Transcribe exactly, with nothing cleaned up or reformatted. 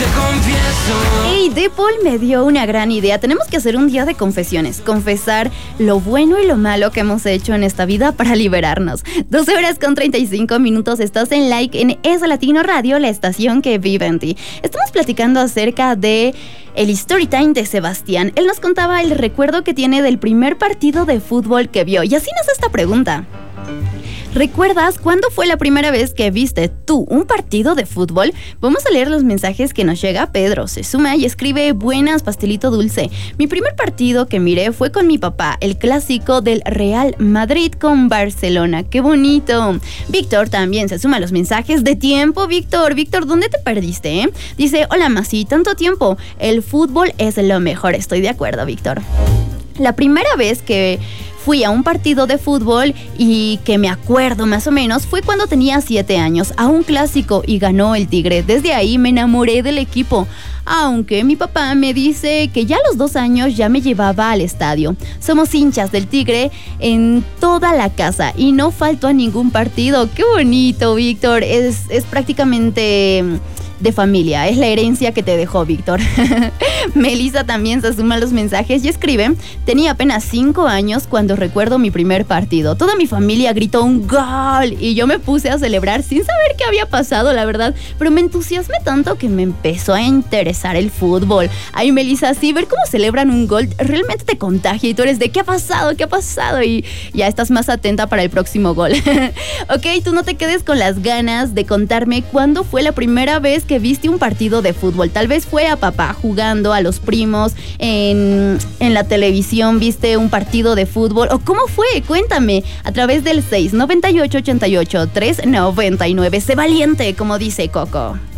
te confieso. Hey, Depol me dio una gran idea. Tenemos que hacer un día de confesiones. Confesar lo bueno y lo malo que hemos hecho en esta vida para liberarnos. doce horas con treinta y cinco minutos. Estás en Like en Eso Latino Radio, la estación que vive en ti. Estamos platicando acerca de el story time de Sebastián. Él nos contaba el recuerdo que tiene del primer partido de fútbol que vio. Y así nos hace esta pregunta. ¿Recuerdas cuándo fue la primera vez que viste tú un partido de fútbol? Vamos a leer los mensajes que nos llega. Pedro se suma y escribe: buenas, pastelito dulce. Mi primer partido que miré fue con mi papá, el clásico del Real Madrid con Barcelona. ¡Qué bonito! Víctor también se suma a los mensajes de tiempo. Víctor, Víctor, ¿dónde te perdiste, eh? Dice: hola, Masi, tanto tiempo. El fútbol es lo mejor. Estoy de acuerdo, Víctor. La primera vez que fui a un partido de fútbol y que me acuerdo más o menos fue cuando tenía siete años, a un clásico, y ganó el Tigre. Desde ahí me enamoré del equipo, aunque mi papá me dice que ya a los dos años ya me llevaba al estadio. Somos hinchas del Tigre en toda la casa y no falto a ningún partido. ¡Qué bonito, Víctor! Es, es prácticamente de familia, es la herencia que te dejó, Víctor. Melissa también se suma a los mensajes y escribe: tenía apenas cinco años cuando recuerdo mi primer partido. Toda mi familia gritó un gol y yo me puse a celebrar sin saber qué había pasado, la verdad, pero me entusiasmé tanto que me empezó a interesar el fútbol. Ay, Melissa, sí, ver cómo celebran un gol realmente te contagia y tú eres de ¿qué ha pasado? ¿Qué ha pasado? Y ya estás más atenta para el próximo gol. Ok, tú no te quedes con las ganas de contarme cuándo fue la primera vez que viste un partido de fútbol. Tal vez fue a papá jugando, a los primos, en, en la televisión viste un partido de fútbol, o cómo fue, cuéntame, a través del seis noventa y ocho ochenta y ocho tres noventa y nueve. Sé valiente, como dice Coco.